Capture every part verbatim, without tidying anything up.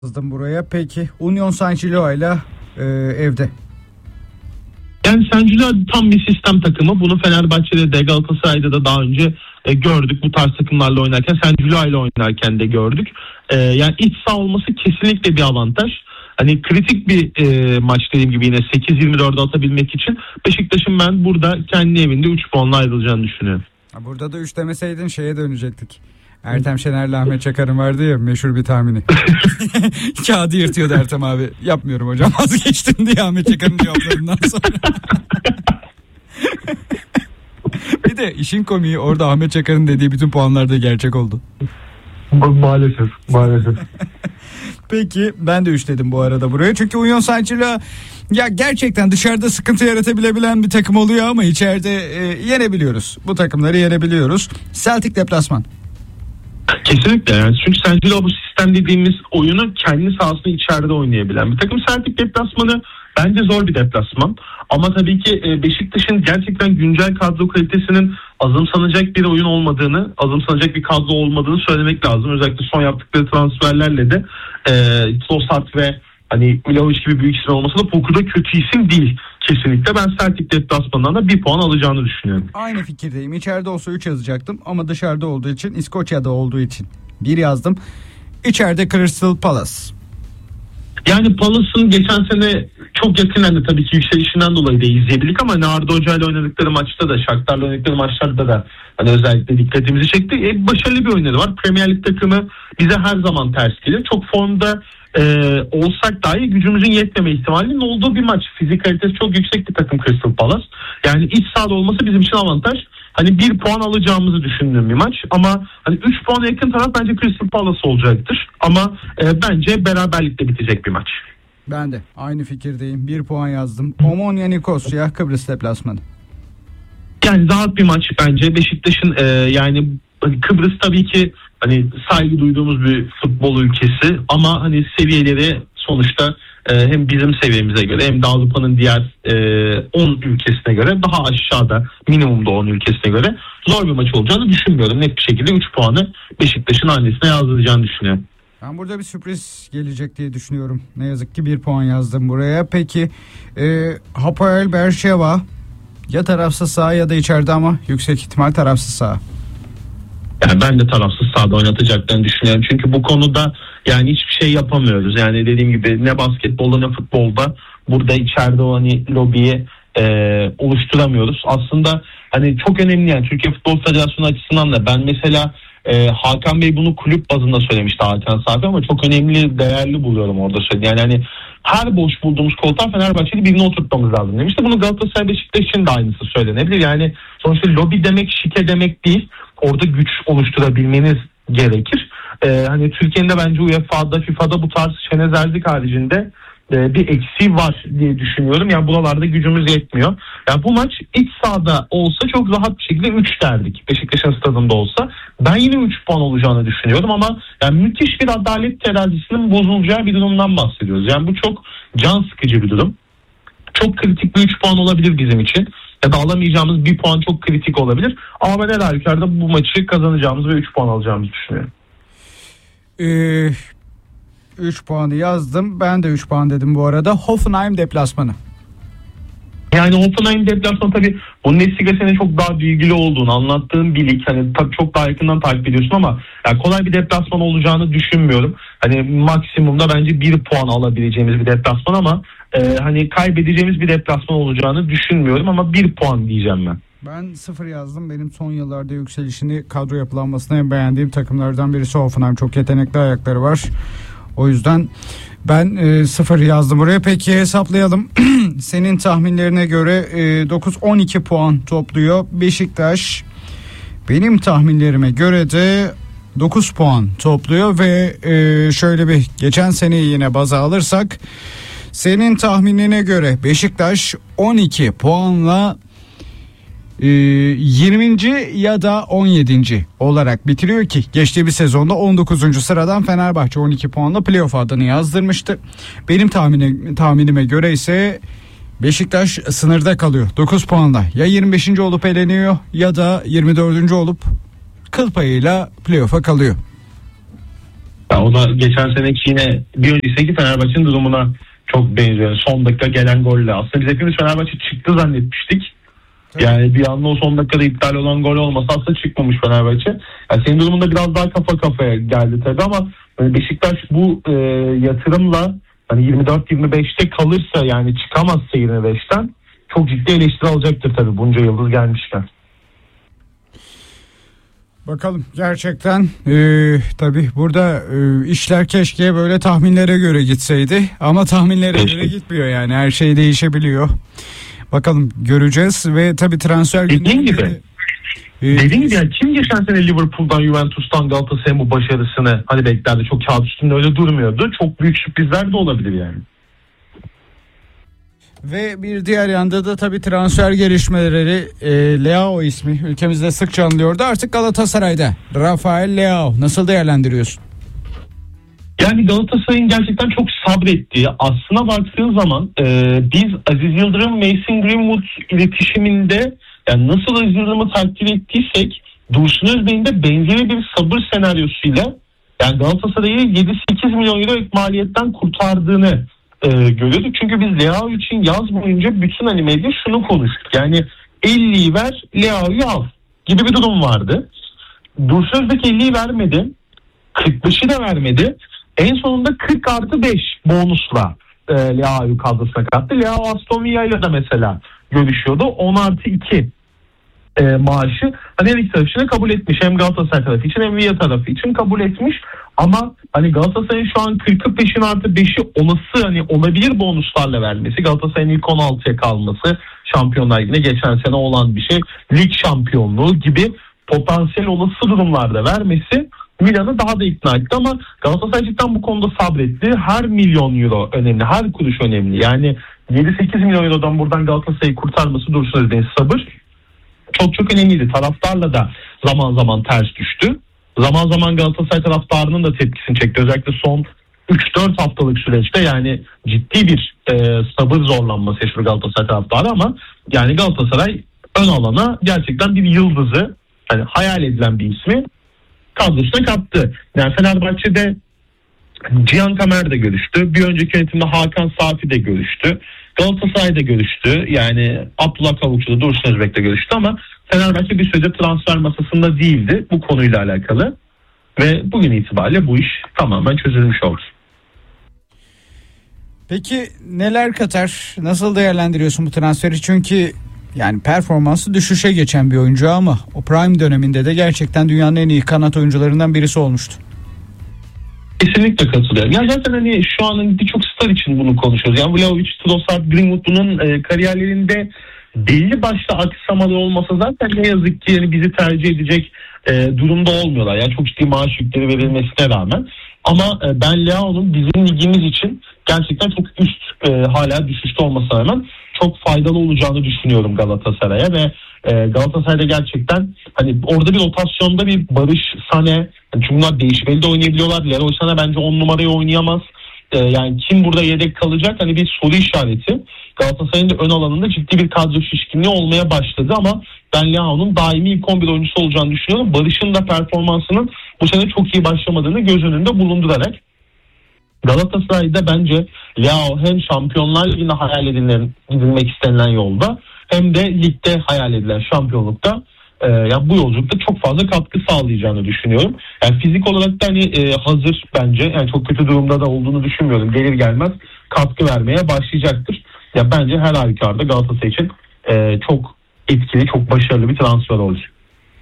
Yazdım buraya. Peki Union Saint-Gillois ile e, evde. Yani Saint-Gillois tam bir sistem takımı. Bunu Fenerbahçe'de de Galatasaray'da da daha önce e, gördük. Bu tarz takımlarla oynarken, Saint-Gillois ile oynarken de gördük. E, yani iç saha olması kesinlikle bir avantaj. Hani kritik bir e, maç dediğim gibi yine sekiz yirmi dörde atabilmek için Beşiktaş'ın ben burada kendi evinde üç puanla ayrılacağını düşünüyorum. Burada da üç demeseydin şeye dönecektik. Ertem Şener'le Ahmet Çakar'ın vardı ya meşhur bir tahmini. Kağıdı yırtıyordu Ertem abi. Yapmıyorum hocam, vazgeçtim diye Ahmet Çakar'ın cevaplarından sonra. Bir de işin komiği orada Ahmet Çakar'ın dediği bütün puanlar da gerçek oldu. Maalesef, maalesef. Peki ben de üç dedim bu arada buraya. Çünkü Union Saint-Gillois ya gerçekten dışarıda sıkıntı yaratabilebilen bir takım oluyor ama içeride e, yenebiliyoruz. Bu takımları yenebiliyoruz. Celtic deplasman. Kesinlikle yani çünkü Saint-Gillois bu sistem dediğimiz oyunu kendi sahasında içeride oynayabilen bir takım. Celtic deplasmanı bence zor bir deplasman. Ama tabii ki Beşiktaş'ın gerçekten güncel kadro kalitesinin azımsanacak bir oyun olmadığını, azımsanacak bir kadro olmadığını söylemek lazım. Özellikle son yaptıkları transferlerle de e, Trossard ve hani Vlahovic gibi büyük isim olmasa da Poku'da kötü isim değil. Kesinlikle ben Celtic deplasmanından da bir puan alacağını düşünüyorum. Aynı fikirdeyim. İçeride olsa üç yazacaktım ama dışarıda olduğu için, İskoçya'da olduğu için bir yazdım. İçeride Crystal Palace. Yani Palace'ın geçen sene çok yakından tabii ki yükselişinden dolayı da izleyebildik ama Arda Hoca ile oynadıkları maçta da, Shakhtar'la oynadıkları maçlarda da hani özellikle dikkatimizi çekti. E, başarılı bir oyunları var. Premier Lig takımı bize her zaman ters gelir. Çok formda e, olsak dahi gücümüzün yetmeme ihtimalinin olduğu bir maç. Fizik kalitesi çok yüksek bir takım Crystal Palace. Yani iç sahada olması bizim için avantaj. Hani bir puan alacağımızı düşündüğüm bir maç ama hani üç puana yakın taraf bence Crystal Palace olacaktır. Ama e, bence beraberlikle bitecek bir maç. Ben de aynı fikirdeyim. Bir puan yazdım. Omonia Nikosya Kıbrıs deplasmanı. Yani rahat bir maç bence. Beşiktaş'ın e, yani Kıbrıs tabii ki hani saygı duyduğumuz bir futbol ülkesi ama hani seviyeleri sonuçta e, hem bizim seviyemize göre hem de Avrupa'nın diğer e, on ülkesine göre daha aşağıda, minimumda on ülkesine göre zor bir maç olacağını düşünmüyorum. Net bir şekilde üç puanı Beşiktaş'ın hanesine yazdıracağını düşünüyorum. Ben burada bir sürpriz gelecek diye düşünüyorum. Ne yazık ki bir puan yazdım buraya. Peki e, Hapoel Beersheva ya tarafsız sağ ya da içeride ama yüksek ihtimal tarafsız sağ. Yani ben de tarafsız sahada oynatacaklarını düşünüyorum. Çünkü bu konuda yani hiçbir şey yapamıyoruz. Yani dediğim gibi ne basketbolda ne futbolda burada içeride o hani lobiyi e, oluşturamıyoruz. Aslında hani çok önemli yani Türkiye Futbol Federasyonu açısından da ben mesela e, Hakan Bey bunu kulüp bazında söylemişti Hakan Safi ama çok önemli, değerli buluyorum orada söyledi. Yani hani her boş bulduğumuz koltuğa Fenerbahçe'de birini oturtmamız lazım demişti. Bunu Galatasaray Beşiktaş için de aynısı söylenebilir. Yani sonuçta lobi demek şike demek değil. Orada güç oluşturabilmeniz gerekir. Ee, hani Türkiye'nin de bence U E F A'da, FIFA'da bu tarz Şenez Erzik haricinde e, bir eksiği var diye düşünüyorum. Yani buralarda gücümüz yetmiyor. Yani bu maç iç sahada olsa çok rahat bir şekilde üç derdik. Beşiktaş'ın stadında olsa. Ben yine üç puan olacağını düşünüyorum ama yani müthiş bir adalet terazisinin bozulacağı bir durumdan bahsediyoruz. Yani bu çok can sıkıcı bir durum. Çok kritik bir üç puan olabilir bizim için. Ya da alamayacağımız bir puan çok kritik olabilir. Ama ben her halükarda bu maçı kazanacağımız ve üç puan alacağımızı düşünüyorum. Ee, üç puanı yazdım. Ben de üç puan dedim bu arada. Hoffenheim deplasmanı. Yani Hoffenheim deplasmanı tabii Bundesliga senin çok daha bilgili olduğunu anlattığın bir lig. Hani tabii çok daha yakından takip ediyorsun ama yani kolay bir deplasman olacağını düşünmüyorum. Hani maksimumda bence bir puan alabileceğimiz bir deplasman ama e, hani kaybedeceğimiz bir deplasman olacağını düşünmüyorum ama bir puan diyeceğim ben. Ben sıfır yazdım. Benim son yıllarda yükselişini, kadro yapılanmasını en beğendiğim takımlardan birisi Hoffenheim. Çok yetenekli ayakları var. O yüzden ben e, sıfır yazdım buraya. Peki hesaplayalım. Senin tahminlerine göre e, dokuz on iki puan topluyor Beşiktaş. Benim tahminlerime göre de dokuz puan topluyor ve e, şöyle bir geçen seneyi yine baza alırsak senin tahminine göre Beşiktaş on iki puanla yirminci ya da on yedinci olarak bitiriyor ki geçtiğimiz sezonda on dokuzuncu sıradan Fenerbahçe on iki puanla playoff adını yazdırmıştı. Benim tahminim, tahminime göre ise Beşiktaş sınırda kalıyor dokuz puanla. Ya yirmi beşinci olup eleniyor ya da yirmi dördüncü olup kıl payıyla playoff'a kalıyor. Ya o da geçen seneki yine bir önceki Fenerbahçe'nin durumuna çok benziyor. Son dakika gelen golle. Aslında biz hepimiz Fenerbahçe çıktı zannetmiştik. Evet. Yani bir anda o son dakikada iptal olan gol olmasa aslında çıkmamış Fenerbahçe. Yani senin durumunda biraz daha kafa kafaya geldi tabii ama Beşiktaş bu e, yatırımla hani yirmi dört yirmi beşte kalırsa, yani çıkamazsa yirmi beşten çok ciddi eleştiri alacaktır tabii bunca yıldız gelmişken. Bakalım gerçekten e, tabii burada e, işler keşke böyle tahminlere göre gitseydi ama tahminlere keşke göre gitmiyor, yani her şey değişebiliyor. Bakalım göreceğiz ve tabii transfer dediğin gibi de, e, dediğin gibi yani kim geçen sene Liverpool'dan, Juventus'tan Galatasaray'ın bu başarısını hani beklerdi, çok kağıt üstünde öyle durmuyordu. Çok büyük sürprizler de olabilir yani. Ve bir diğer yanda da tabii transfer gelişmeleri, e, Leao ismi ülkemizde sıkça anılıyordu. Artık Galatasaray'da Rafael Leao, nasıl değerlendiriyorsun? Yani Galatasaray'ın gerçekten çok sabrettiği, aslına baktığın zaman e, biz Aziz Yıldırım, Mason Greenwood iletişiminde yani nasıl Aziz Yıldırım'ı takdir ettiysek Dursun Özbey'in de benzeri bir sabır senaryosuyla yani Galatasaray'ı yedi sekiz milyon euro maliyetten kurtardığını e, görüyorduk. Çünkü biz Leao için yaz boyunca bütün hani medya şunu konuştuk. Yani elliyi ver, Leao'yu al gibi bir durum vardı. Dursun Özbek elliyi vermedi, kırk beşi de vermedi. En sonunda kırk artı beş bonusla e, Leao'yu kadrosuna kattı. Leao Aston Villa ile de mesela görüşüyordu. on artı iki e, maaşı hani her iki taraf için kabul etmiş. Hem Galatasaray tarafı için hem Villa tarafı için kabul etmiş. Ama hani Galatasaray'ın şu an kırkı peşin artı beşi olası hani olabilir bonuslarla vermesi, Galatasaray'ın ilk on altıya kalması, Şampiyonlar Ligi'ne geçen sene olan bir şey, lig şampiyonluğu gibi potansiyel olası durumlarda vermesi Milan'ı daha da ikna etti ama Galatasaray cidden bu konuda sabretti. Her milyon euro önemli, her kuruş önemli. Yani yedi sekiz milyon eurodan buradan Galatasaray'ı kurtarması Dursun Özbek'in sabır çok çok önemliydi. Taraftarla da zaman zaman ters düştü. Zaman zaman Galatasaray taraftarının da tepkisini çekti. Özellikle son üç dört haftalık süreçte yani ciddi bir e, sabır zorlanması yaşıyor Galatasaray taraftarı ama yani Galatasaray ön alana gerçekten bir yıldızı, yani hayal edilen bir ismi kadrosuna kattı. Yani Fenerbahçe'de Cihan Kamer de görüştü. Bir önceki yönetimde Hakan Safi de görüştü. Galatasaray'da görüştü. Yani Abdullah Kavukçu da Dursun Özbek de görüştü ama Fenerbahçe bir süredir transfer masasında değildi bu konuyla alakalı. Ve bugün itibariyle bu iş tamamen çözülmüş oldu. Peki neler katar? Nasıl değerlendiriyorsun bu transferi? Çünkü yani performansı düşüşe geçen bir oyuncu ama o prime döneminde de gerçekten dünyanın en iyi kanat oyuncularından birisi olmuştu. Kesinlikle katılıyorum. Ya zaten hani şu an birçok star için bunu konuşuyoruz. Yani Vlahovic, Trossard, Greenwood bunun e, kariyerlerinde belli başlı aksamalar olmasa zaten ne yazık ki yani bizi tercih edecek e, durumda olmuyorlar. Yani çok ciddi maaş yükleri verilmesine rağmen. Ama e, ben Leao'nun bizim ligimiz için gerçekten çok üst e, hala düşüşte olmasına rağmen çok faydalı olacağını düşünüyorum Galatasaray'a ve e, Galatasaray'da gerçekten hani orada bir rotasyonda bir Barış, Sané, yani çünkü bunlar değişmeli de oynayabiliyorlar. Leroy Sané bence on numarayı oynayamaz. E, yani kim burada yedek kalacak hani bir soru işareti. Galatasaray'ın da ön alanında ciddi bir kadro şişkinliği olmaya başladı ama ben Leao'nun daimi ilk on bir oyuncusu olacağını düşünüyorum. Barış'ın da performansının bu sene çok iyi başlamadığını göz önünde bulundurarak Galatasaray'da bence Leao hem Şampiyonlar Ligi'nde hayal edilen, gidilmek istenilen yolda hem de ligde hayal edilen şampiyonlukta e, ya bu yolculukta çok fazla katkı sağlayacağını düşünüyorum. Yani fizik olarak da hani e, hazır bence. Yani çok kötü durumda da olduğunu düşünmüyorum. Gelir gelmez katkı vermeye başlayacaktır. Ya bence her halükarda Galatasaray için e, çok etkili, çok başarılı bir transfer olacak.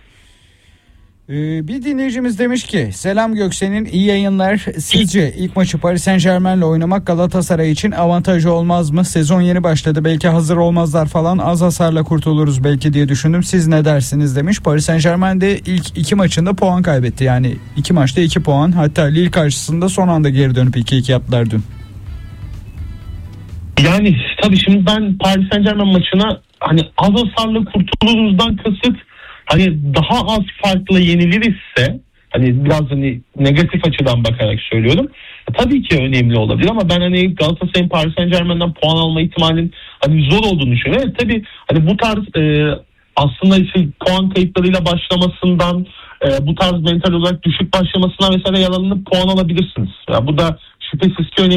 Ee, bir dinleyicimiz demiş ki selam Göksen'in iyi yayınlar. Sizce ilk maçı Paris Saint-Germain'le oynamak Galatasaray için avantajı olmaz mı? Sezon yeni başladı, belki hazır olmazlar falan, az hasarla kurtuluruz belki diye düşündüm. Siz ne dersiniz demiş. Paris Saint-Germain de ilk iki maçında puan kaybetti. Yani iki maçta iki puan. Hatta Lille karşısında son anda geri dönüp iki iki yaptılar dün. Yani tabii şimdi ben Paris Saint-Germain maçına hani az hasarla kurtuluruzdan kasıt hani daha az farklı yenilir hani biraz hani negatif açıdan bakarak söylüyorum. Tabii ki önemli olabilir ama ben hani Galatasaray'ın Paris Saint-Germain'den puan alma ihtimalinin hani zor olduğunu düşünüyorum. Evet, tabii hani bu tarz e, aslında işte puan kayıplarıyla başlamasından, e, bu tarz mental olarak düşük başlamasından vesaire yararlanıp puan alabilirsiniz. Ya bu da şüphesiz ki önemli.